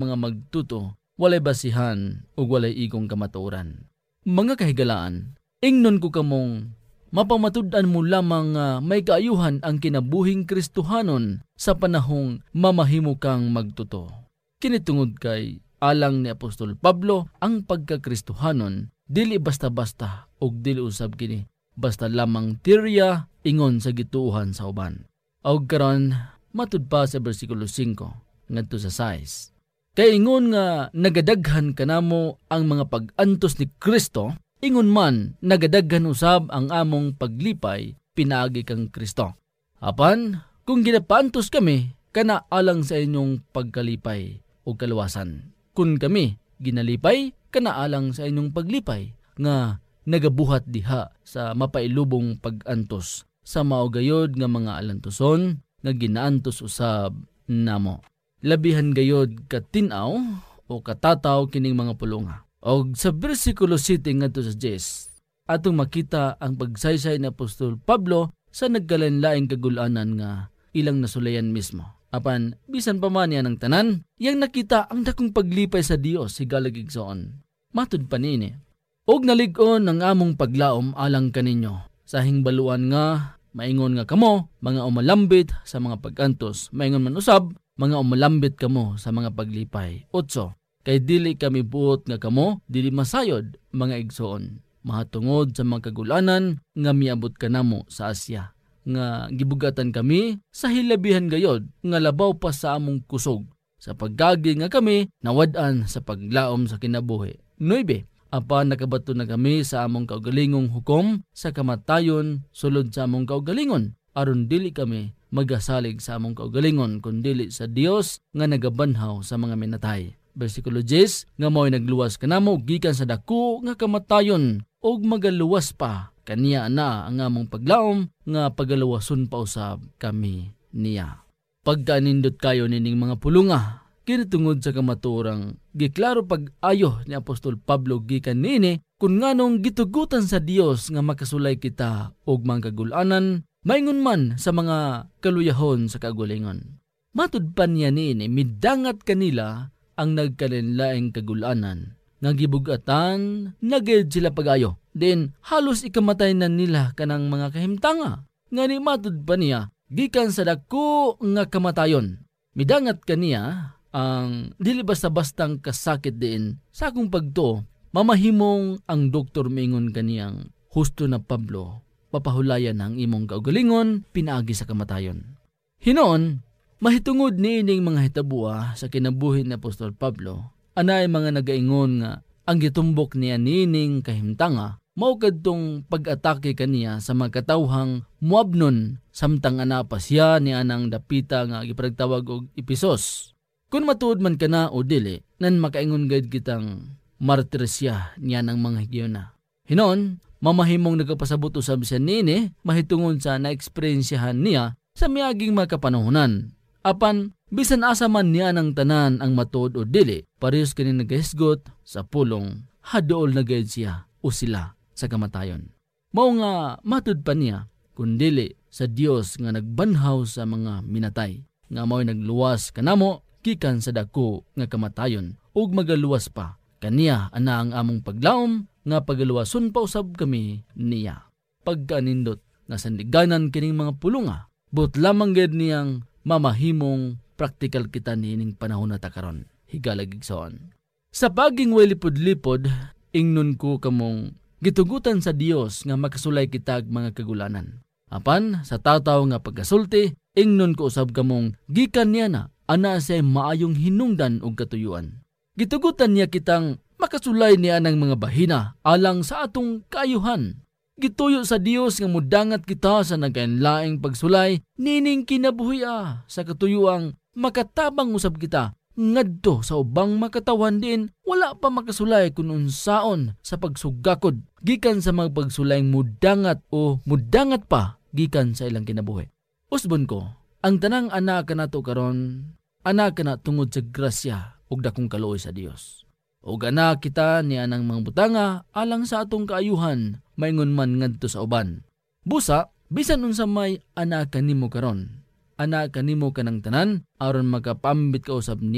mga magtuto, walay basihan o walay igong kamatuoran. Mga kahigalaan, ingnon ko kamong mapamatud-an mo lamang may kaayuhan ang kinabuhing Kristohanon sa panahong mamahimo kang magtuto. Kinitungod kay alang ni Apostol Pablo ang pagkakristohanon, dili basta-basta og dili usab kini basta lamang tirya ingon sa gituohan sa uban. Og karon matud pa sa bersikulo 5 ngadto sa 6. Kay ingon nga nagadaghan kanamo ang mga pag-antos ni Kristo, ingon man nagadaghan usab ang among paglipay pinaagi kang Kristo. Apan kung ginapaantos kami kana alang sa inyong pagkalipay o kaluwasan. Kung kami ginalipay kana alang sa inyong paglipay nga nagabuhat diha sa mapailubong pag-antos sa maugayod nga mga alantuson nga ginaantos usab namo. Labihan gayod katinaw o katataw kining mga pulunga. Og sa bersikulo 7 ngadto sa 10, atong makita ang pagsaysay ni Apostol Pablo sa nagkalain-laing kagulanan nga ilang nasulayan mismo. Apan bisan pa man yan ang tanan, yang nakita ang dakong paglipay sa Dios higalag igsoon. Matud pa nini, og nalig-on ang among paglaom alang kaninyo sa hingbaluan nga maingon nga kamo mga umalambit sa mga pag-antos, maingon man usab mga umalambit kamo sa mga paglipay. 8. Kay dili kami buot nga kamo, dili masayod mga igsoon. Mahatungod sa mga kagulanan nga miabot kanamo sa Asya. Nga gibugatan kami sa hilabihan gayod nga labaw pa sa among kusog. Sa paggagi nga kami nawad-an sa paglaom sa kinabuhi. 9. Apan nakabato na kami sa among kaugalingong hukom sa kamatayon sulod sa among kaugalingon. Aron dili kami magasalig sa among kaugalingon kundi sa Dios nga nagabanhaw sa mga minatay. Bersikulo 10, nga mo'y nagluwas kanamo gikan sa dako nga kamatayon ug magaluwas pa kaniya na ang among paglaom nga pagaluwason pa usab kami niya. Pagkanindot kayo nining mga pulunga, kinitungod sa kamaturang giklaro pag-ayo ni Apostol Pablo gikan nini kun nganong gitugutan sa Dios nga makasulay kita og mga kagulanan maingon man sa mga kaluyahon sa kagulingon. Matud pa niya niini, midangat kanila ang nagkalinlaing kagulanan. Nagibugatan, naged sila pagayo. Then halos ikamatay na nila kanang mga kahimtanga. Nga ni matud pa niya, gikan sa dako nga kamatayon. Midangat kaniya ang dili basta-bastang kasakit din sa akong pagto. Mamahimong ang doktor mingon kaniyang, husto na Pablo, papahulayan ang imong kaugalingon pinaagi sa kamatayon. Hinoon, mahitungod niining mga hitabua sa kinabuhi ni Apostol Pablo, anay mga nagaingon nga ang gitumbok niya niining kahimtanga mao kadtong pag-atake kaniya sa mga katawhang muabnon samtang ana siya ni anang dapita nga gipragtawag og Episos. Kung matuod man kana o dili, nan makaingon gayud kitang martir siya niya ng mga higayuna. Hinoon, mamahimong nagapasabot usab siya nini mahitungod sa naeksperiensyahan niya sa miaging mga kapanahunan. Apan bisan asa man niya ng tanan ang matuod o dili, parehas kini nagahisgot sa pulong hadool na gayud siya o sila sa kamatayon. Mao nga matud pa niya kun dili sa Dios nga nagbanhaw sa mga minatay nga mao'y nagluwas kanamo gikan sa dako nga kamatayon ug magaluwas pa kaniya ana ang among paglaom nga pagaluwason pa usab kami niya. Pagkanindot nga sandiganan kining mga pulunga, but lamang gid niyang mamahimong praktikal kita nining panahon na takaron. Higalag igsoon. Sa paging way lipod-lipod, ingnon ko kamong gitugutan sa Dios nga makasulay kitag mga kagulanan. Apan sa tataw nga pagkasulti, ingnon ko usab kamong gikan niya na ana say maayong hinungdan og katuyuan. Gitugutan niya kitang makasulay niya ng mga bahina alang sa atong kaayuhan. Gituyo sa Dios nga mudangat kita sa nagainlaing pagsulay nining kinabuhi sa katuyuang makatabang usab kita ngadto sa ubang makatawan din wala pa makasulay kun unsaon sa pagsugakod gikan sa mga pagsulayng mudangat o mudangat pa gikan sa ilang kinabuhi. Usbon ko, ang tanang anak kanato karon anak kana tungod sa grasya ug dakong kaluoy sa Dios. Ug anak kita ni anang mga butanga alang sa atong kaayuhan maingon man ngadto sa uban. Busa bisan unsa may anak kanimo karon, anak kanimo kanang tanan aron makapambit ka usab niya na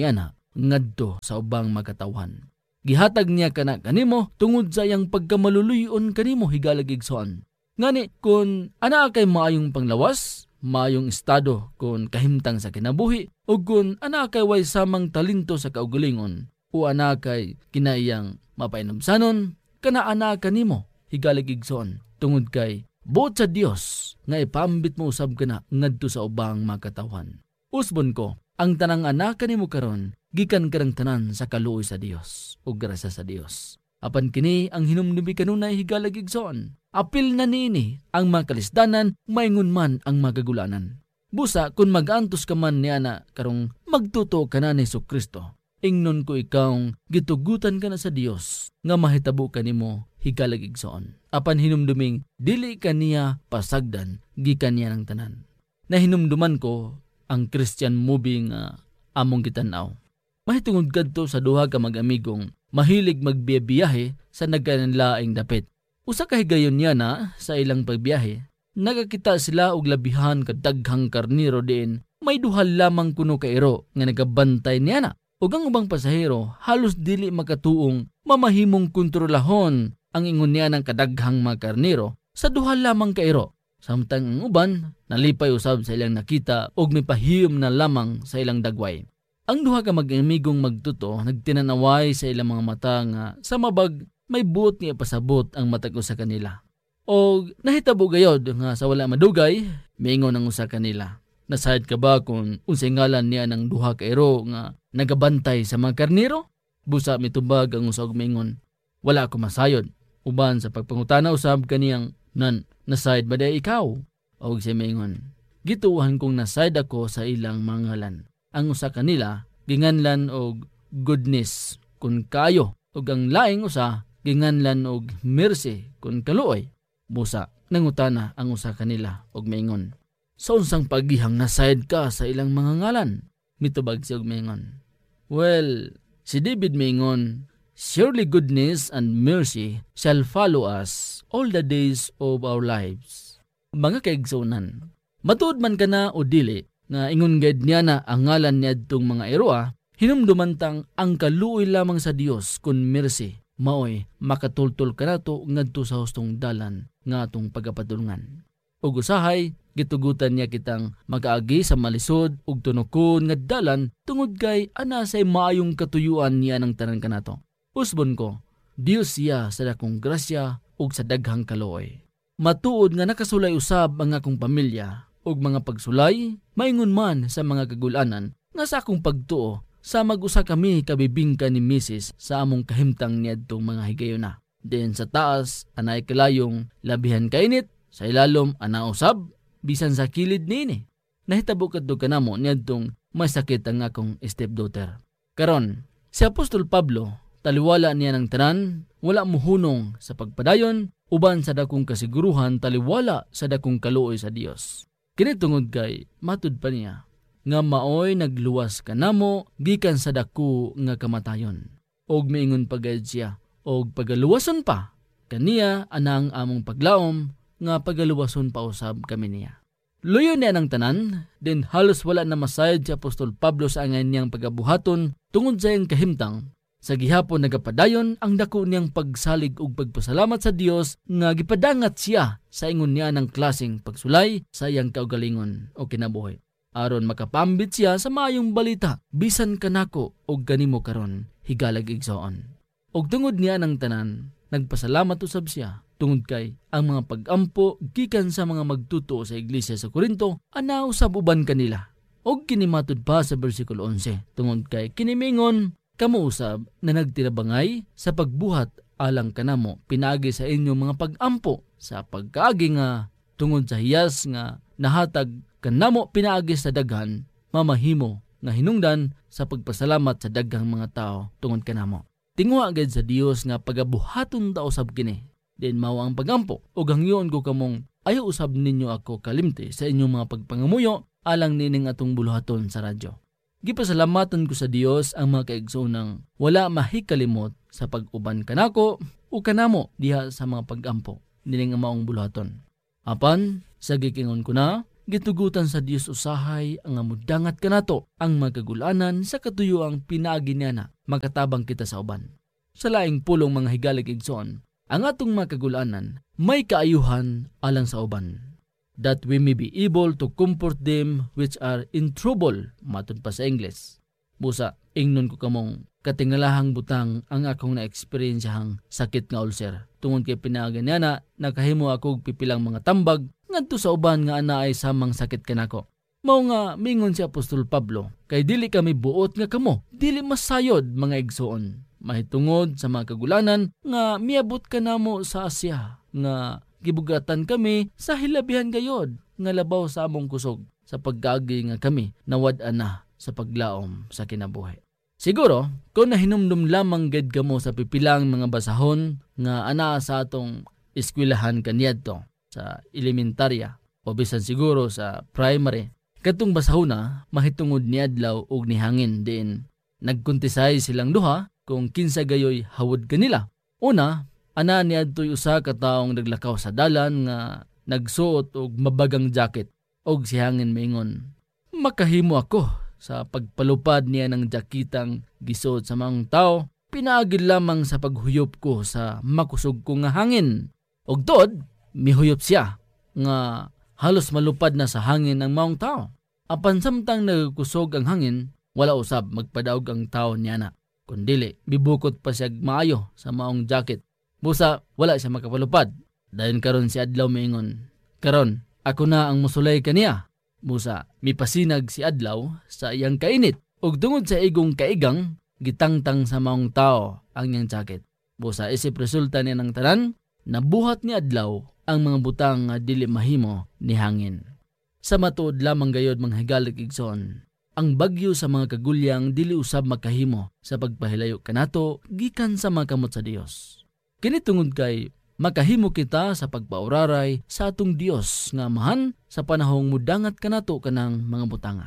ngadto sa ubang makatawhan. Gihatag niya kana kanimo tungod sa iyang pagkamaluluyon kanimo higalag igsoon. Ngani kun ana kay maayong panglawas, maayong estado kun kahimtang sa kinabuhi, o kun ana kay way samang talento sa kaugalingon, o ana kay kinaiyang mapainumsanon, kana ana kanimo higalag igsoon tungod kay buot sa Dios nga ipambit mo usab kana ngadto sa ubang makatawhan. Usbon ko, ang tanang anak kanimo karon gikan karang tanan sa kaluoy sa Dios ug grasya sa Dios. Apan kini ang hinumdumi kanunay higalag igsoon. Apil na niini ang makalisdanan, maingon man ang magagulanan. Busa kun magantos ka man niya na karong magtuto ka na ni Jesucristo, ingnon ko ikawng gitugutan ka na sa Dios nga mahitabo kanimo higalag igsoon. Apan hinumduming dili kaniya pasagdan gikan niya ng tanan. Nahinumduman ko ang Christian movie nga among gitanaw. Mahitungod kadto sa duha ka mag-amigong mahilig magbiyahe sa nagkanlaing dapit. Usa ka higayon niya na sa ilang pagbiyahe, nagakita sila og labihan ka daghang karniro diin may duha lamang kuno ka iro nga nagabantay niya na. Ug ang ubang pasahero halos dili makatuong mamahimong kontrolahon ang ingon niya ng kadaghang mga karniro sa duha lamang ka iro. Samtang ang uban nalipay usab sa ilang nakita og may pahiyom na lamang sa ilang dagway. Ang duha ka mag-amigong magtuto nagtinanaway sa ilang mga mata nga sa mabag may buot nga pasabot ang matag usa kanila. O nahitabo gayod nga sa wala madugay, miingon ang usa kanila. Nasayad ka ba kung unsay ngalan niya ng duha ka iro nga nagabantay sa mga karniro? Busa mitubag ang usa og miingon. Wala ako masayod. Uban sa pagpangutana usab kaniyang nasayad ba day ikaw? Og siya miingon. Gituuhan kong nasayad ako sa ilang mga ngalan. Ang usa kanila ginganlan og goodness kun kayo, ug ang laing usa ginganlan og mercy kun kaluoy. Busa nangutana ang usa kanila og miingon, sa unsang pagihang nasayad ka sa ilang mga ngalan? Mitubag siya og miingon, well, si David miingon, surely goodness and mercy shall follow us all the days of our lives. Mga kaigsunan, matuod man kana o dili nga ingon gayud niya na ang ngalan niadtong mga eroa, hinumdumantang ang kaluoy lamang sa Dios kun mercy maoy makatultol kanato ngadto sa hustong dalan nga atong pagapadulngan. Ug usahay gitugutan niya kitang mag-agi sa malisod ug tunokon nga dalan tungod kay ana say maayong katuyuan niya ng tanan kanato. Usbon ko, Dios siya sa dakong grasya ug sa daghang kaluoy. Matuod nga nakasulay usab ang akong pamilya ug mga pagsulay, maingon man sa mga kagulanan nga sa akong pagtuo sa mag-usa kami kabibingka ni Mrs. sa among kahimtang niadtong mga higayuna. Diin sa taas, anay kalayong labihan kainit, sa ilalom ana usab, bisan sa kilid nini. Nahitabo kadto kanamo niadtong may sakit ang akong stepdaughter. Karon, si Apostol Pablo, taliwala niya ng tanan, wala muhunong sa pagpadayon, uban sa dakong kasiguruhan taliwala sa dakong kaluoy sa Dios. Kini tungod kay matud pa niya nga maoy nagluwas kanamo gikan sa dako nga kamatayon. Og miingon pagayud siya, og pagaluwason pa kaniya anang among paglaom nga pagaluwason pa usab kami niya. Luyo niya ng tanan, din halos wala na masayad si Apostol Pablo sa angay niyang pagabuhaton tungod sa iyang kahimtang. Sa gihapon nagapadayon ang dako niyang pagsalig ug pagpasalamat sa Dios nga gipadangat siya sa ingon niya ng klaseng pagsulay sa iyang kaugalingon o kinabuhi. Aron makapambit siya sa maayong balita bisan kanako og kanimo karon higalag igsoon. Og tungod niya ng tanan, nagpasalamat usab siya tungod kay ang mga pag-ampo gikan sa mga magtuto sa iglesia sa Corinto ana usab uban kanila. Og kinimatud pa sa bersikulo 11 tungod kay kinimingon kamo usab na nagtirabangay sa pagbuhat alang kanamo pinaagi sa inyong mga pag-ampo sa pagkaagi nga tungod sa hiyas nga nahatag kanamo pinaagi sa daghan mamahimo nga hinungdan sa pagpasalamat sa daghang mga tao tungod kanamo. Tingwa gid sa Dios nga pagabuhaton ta usab kini. Din mao ang pagampo ug hangyon ko kamong ayo usab ninyo ako kalimti sa inyong mga pagpangamuyo alang nining atong buluhaton sa radyo. Gipasalamatan ko sa Dios ang mga kaigsoonang wala mahikalimot sa pag-uban kanako o kanamo diha sa mga pag-ampo nining maong buluhaton. Apan sa gikingon ko na gitugutan sa Dios usahay ang amudangat kanato ang magagulanan sa katuyo ang pinaagi niya makatabang kita sa uban. Sa laing pulong mga higalig igsoon, ang atong makagulanan may kaayuhan alang sa uban, that we may be able to comfort them which are in trouble, matod pa sa English. Busa, ingnon ko kamong katingalahang butang ang akong na-experiencehang sakit nga ulcer. Tungod kay pinaagi niya nakahimo ako pipilang mga tambag ngadto sa uban nga ana ay samang sakit kanako. Mao nga mingon si Apostol Pablo, kay dili kami buot nga kamo, dili masayod mga igsoon. Mahitungod sa mga kagulanan nga miabot ka namo sa Asya, nga gibugatan kami sa hilabihan gayod nga labaw sa among kusog sa pagkaagi nga kami nawad-an na sa paglaom sa kinabuhi. Siguro, kung nahinumdum lamang gid kamo sa pipilang mga basahon nga ana sa atong eskwelahan kaniadto sa elementarya o bisan siguro sa primary, katong basahona mahitungod ni adlaw ug ni hangin diin nagkuntisay silang duha kung kinsa gayoy hawod kanila. Una, ana ni adtoy usa ka taong naglakaw sa dalan nga nagsuot og mabagang jacket og si hangin maingon, makahimo ako sa pagpalupad niya ng jakitang gisuot sa mga tao, pinaagil lamang sa paghuyop ko sa makusog ko nga hangin. Og tod, mihuyop siya nga halos malupad na sa hangin ang maong tao. Apan samtang nagkusog ang hangin, wala usab magpadaog ang tao niya na. Kundili, bibukot pa siya maayo sa maong jacket. Busa, wala siya makapalupad. Dayon karon si adlaw maingon, karon, ako na ang musulay kaniya. Busa, mipasinag si adlaw sa iyang kainit. Ug tungod sa igong kaigang, gitangtang sa maong tao ang iyang jacket. Busa, isip resulta niya ng tanan, nabuhat ni adlaw ang mga butang nga dili mahimo ni hangin. Sa matuod lamang gayod mga higalig igsoon, ang bagyo sa mga kagulyang dili usab makahimo sa pagpahilayo kanato gikan sa mga kamot sa Dios. Kini tungod kay makahimo kita sa pagpauraray sa atong Dios nga amahan sa panahong mudangat kanato kanang mga butanga.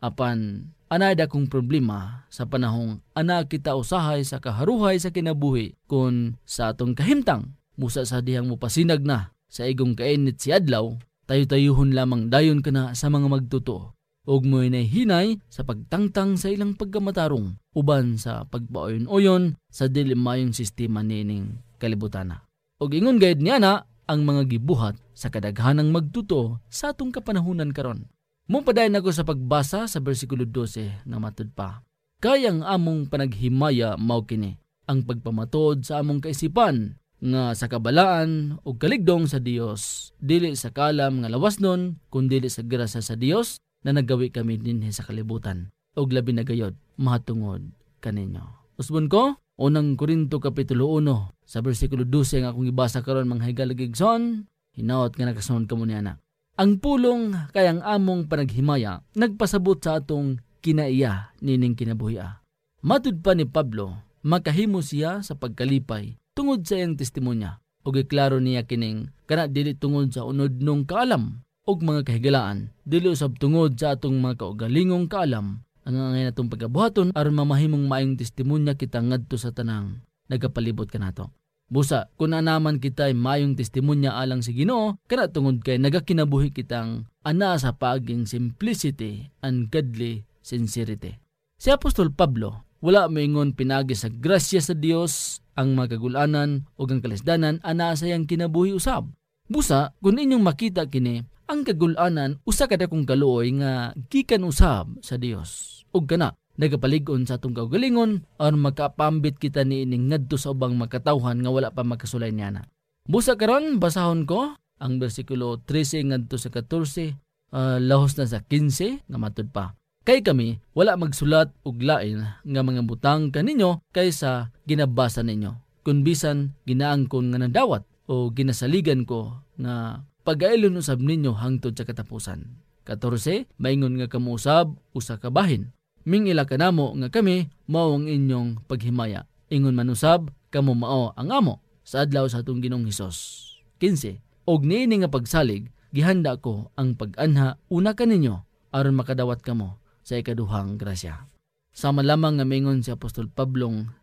Apan anay dakong problema sa panahong ana kita usahay sa kaharuhay sa kinabuhi kun sa atong kahimtang. Musa sa dihang mopasinag na sa igong kainit si adlaw, tayo-tayuhon lamang dayon kana sa mga magtuto. Og mo'y hinay sa pagtangtang sa ilang pagkamatarong uban sa pagpaoyon-oyon sa dili mayong sistema nining kalibutana. Og ingon gayud niya na ang mga gibuhat sa kadaghanang magtuto sa atong kapanahunan karon. Mupadayon ako sa pagbasa sa bersikulo 12 nga matud pa. Kayang among panaghimaya mao kini ang pagpamatod sa among kaisipan nga sa kabalaan o kaligdong sa Dios, dili sa kalam nga lawasnon kundi sa grasya sa Dios na nagawi kami dinhi sa kalibutan og labi na gayod mahatungod kaninyo. Usbon ko, unang Korinto kapitulo 1 sa bersikulo 12 nga akong ibasa karon mga higaligigson, hinaot nga nakasunod kamo niana. Ang pulong kayang among panaghimaya nagpasabot sa atong kinaiya nining kinabuhia. Matud pa ni Pablo, makahimo siya sa pagkalipay tungod sa iyang testimonya ug iklaro niya kining kana dili tungod sa unod nung kaalam ug mga kahigalaan, dili usab tungod sa atong mga kaugalingong kaalam ang angay natong pagabuhaton aron mamahimong maayong testimonya kita ngadto sa tanang nagapalibot kanato. Busa, kung naman kita ay maayong testimonya alang si Ginoo, kana tungod kay nagakinabuhi kitang ana sa paging simplicity and godly sincerity. Si Apostol Pablo, wala moingon pinagi sa grasya sa Dios ang magagulanan o ang kalisdanan ana sa iyang kinabuhi usab. Busa, kung inyong makita kini, ang kagulanan usa kada kong kaluoy nga gikan usab sa Dios. Ug kana nagapalig-on sa atong kaugalingon aron makapambit kita niining ngadto sa ubang makatawhan nga wala pa makasulay niya na. Busa karon basahon ko ang bersikulo 13 ngadto sa 14, lahos na sa 15 nga matud pa. Kay kami wala magsulat og lain nga mga butang kaninyo kaysa ginabasa ninyo. Kun bisan ginaangkon nga nadawat o ginasaligan ko nga pagailon usab ninyo hangtod sa katapusan. 14, maingon nga kamo usab usa ka bahin. Mingila kanamo nga kami mao ang inyong paghimaya. Ingon man usab kamo mao ang amo sa adlaw sa atong Ginoong Hesus. 15, og niini nga pagsalig gihanda ko ang pag-anha una kaninyo aron makadawat kamo sa ikaduhang grasya. Sama lamang nga mingon si Apostol Pablong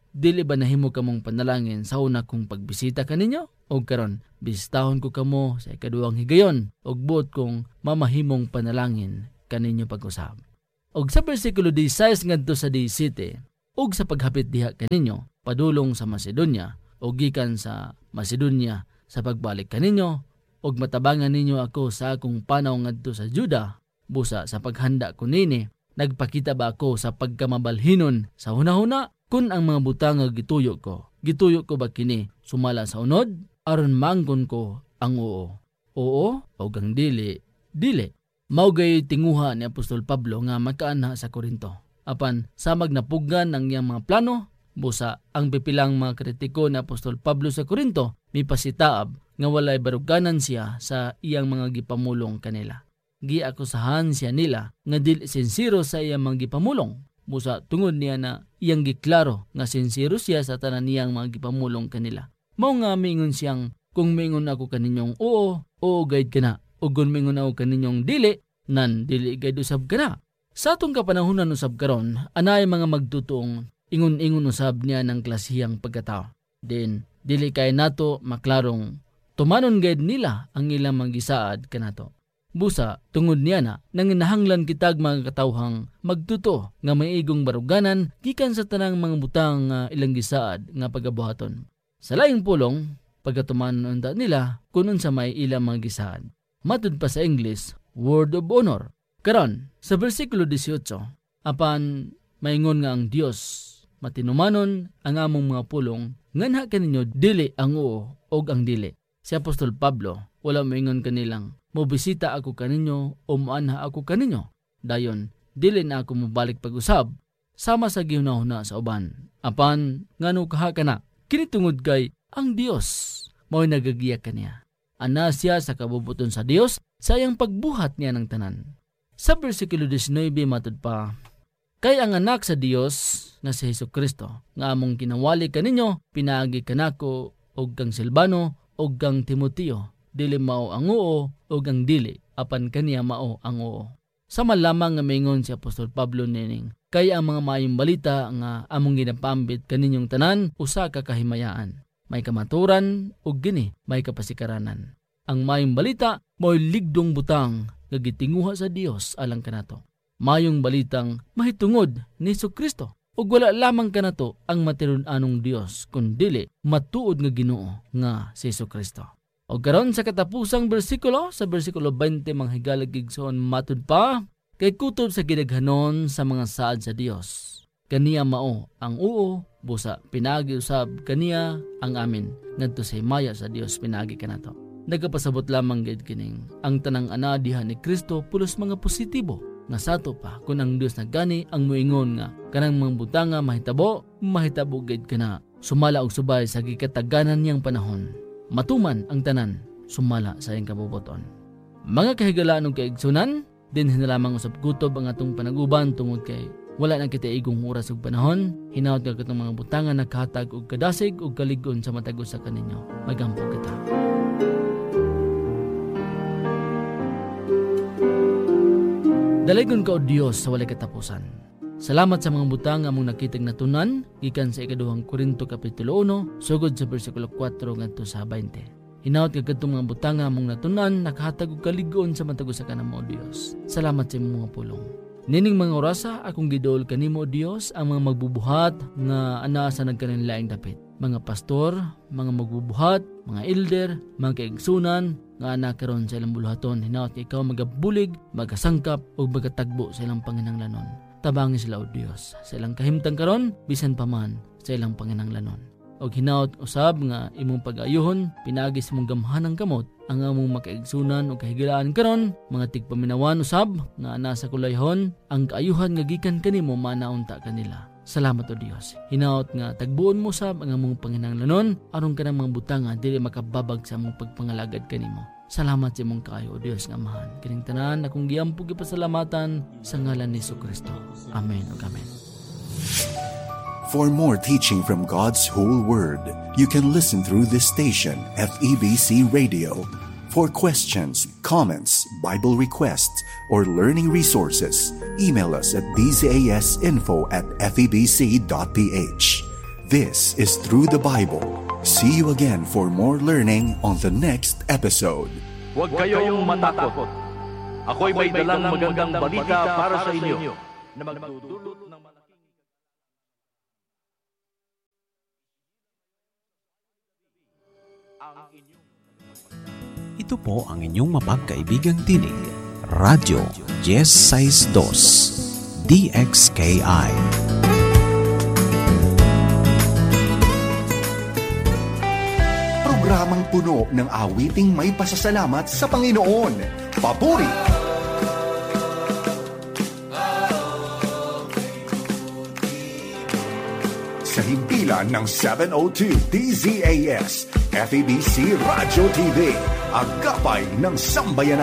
dili ba nahimo kamong panalangin sa una kong pagbisita kaninyo? O karon, bisitahon ko kamo sa ikaduhang higayon, og buot kong mamahimong panalangin kaninyo pag-usab. Og sa bersikulo 16 ngadto sa 17, og sa paghapit diha kaninyo, padulong sa Macedonia, o gikan sa Macedonia sa pagbalik kaninyo, og matabangan ninyo ako sa akong panaw ngadto sa Juda, busa sa paghanda ko nini, nagpakita ba ako sa pagkamabalhinon sa hunahuna? Kun ang mga butang gituyo ko ba kini sumala sa unod? Aron manggon ko ang oo. Oo, o gang dili. Maugay tinguha ni Apostol Pablo nga magkaana sa Korinto. Apan samag napuggan ang iyang mga plano, busa ang pipilang mga kritiko ni Apostol Pablo sa Korinto, mipasitaab nga walay baruganan siya sa iyang mga gipamulong kanila. Giakusahan siya nila nga dili sincero sa iyang mga gipamulong. Busa tungod niya na iyang giklaro nga sincero siya sa tanan niyang mga gipamulong kanila. Mao nga mingon siyang, kung mingon ako kaninyong oo guide ka na. O kung mingon ako kaninyong dili guide usab ka na. Sa atong kapanahunan usab karon, anay mga magtutuong ingon-ingon usab niya ng klasihang pagkatao. Then, dili kay nato maklarong tumanon guide nila ang ilang magisaad kanato. Busa, tungod niya na, nanginahanglan kitag mga katawhang magtuto nga may igong baruganan gikan sa tanang mga butang ilang gisaad nga pagabuhaton. Sa laing pulong, pagkatumanon nila kunon sa may ilang mga gisaad. Matud pa sa English, word of honor. Karon, sa bersikulo 18, apan maingon nga ang Dios, matinumanon ang among mga pulong, nganha kaninyo dili ang oo og ang dili. Si Apostol Pablo, wala maingon kanilang, mobisita ako kaninyo o moanha ako kaninyo. Dayon, dili na ako mobalik pag-usab, sama sa gihunahuna sa uban. Apan, ngano kaha ka na, kinitungod kay ang Dios, mao'y nagagiya kaniya. Ana siya sa kabubuton sa Dios, sa iyang pagbuhat niya ng tanan. Sa bersikulo 19 matud pa, kay ang anak sa Dios nga si Hesukristo, nga among kinawali kaninyo, pinaagi kanako og kang Silvano og kang Timoteo, dili mao ang oo og ang dili, apan kaniya mao ang oo. Sama lamang nga maingon si Apostol Pablo nining, kay ang mga maayong balita nga among ginapambit kaninyong tanan usa ka kahimayaan. May kamaturan ug gini may kapasikaranan. Ang maayong balita mo'y ligdong butang nga gitinguha sa Dios alang kanato. Maayong balitang mahitungod ni Jesucristo. Ug wala lamang kanato ang matirun-anong Dios kundi matuod nga Ginoo nga si Jesucristo. O karon sa katapusang bersikulo, sa bersikulo 20 manghigalag igsoon matud pa, kay kutob sa gidaghanon sa mga saad sa Dios. Kaniya mao ang oo, busa pinagi usab kaniya ang amin. Ngadto sa himaya sa Dios pinagi kanato. Nagapasabot lamang gid kining ang tanang ana diha ni Kristo pulos mga positibo. Nga sato pa kun ang Dios nagani ang moingon nga kanang mga butanga mahitabo gid kana. Sumala og subay sa gikataganan niyang panahon. Matuman ang tanan, sumala sa iyang kabubuton. Mga kahigalaan ug kaigsunan, dinhi na lamang usab kutob ang atong panaguban tungod kay wala na kita igong oras ug panahon. Hinaut ka katong mga butangan naghatag og kadasig ug kalig-on sa matag usa kaninyo. Magampo kita. Dalaygon ka o Dios sa walay katapusan. Salamat sa mga butang among nakitag natunan gikan sa ikaduhang Korinto kapitulo 1 sugod sa bersikulo 4 ngadto sa 20. Hinaut ka kadtong mga butang among natunan nakahatag og kalig-on sa matag usa kanamo Dios. Salamat sa imong mga pulong. Nining mga orasa akong giduol kanimo Dios ang mga magbubuhat nga ana sa nagkanilaing dapit. Mga pastor, mga magbubuhat, mga elder, mga kaigsunan nga ana karon sa ilang buluhaton. Hinaut ikaw magabulig, magasangkap ug magatagbo sa ilang panginahanglanon. Tabangi sila o Dios sa ilang kahimtang karon bisan pa man sa ilang panginahanglanon. Og hinaut usab nga imong pag-ayuhon pinagi sa imong gamhanang kamot ang among makaigsunan o kahigalaan karon mga tigpaminawan usab nga ana sa kulayhon ang kaayuhan nga gikan kanimo manaunta kanila. Salamat o Dios. Hinaut nga tagbuon mo usab ang among panginahanglanon aron kanang mga butanga dili makababag sa among pagpangalagad kanimo. Salamat sa imong kaayo o Dios nga amahan. Kining tanan akong giampo gipasalamatan sa ngalan ni Jesucristo. Amen ug amen. For more teaching from God's whole Word, you can listen through this station, FEBC Radio. For questions, comments, Bible requests, or learning resources, email us at bcasinfo@febc.ph. This is Through the Bible. See you again for more learning on the next episode. Huwag kayong matakot. Ako'y may dalang magandang balita para sa inyo na magdudulot ng malaking... Ito po ang inyong mapagkaibigang tinig, Radyo Yes 62, DXKI. Programang puno ng awiting may pasasalamat sa Panginoon. Papuri! Sa himpilan ng 702 DZAS, FEBC Radio TV, agapay ng sambayanan.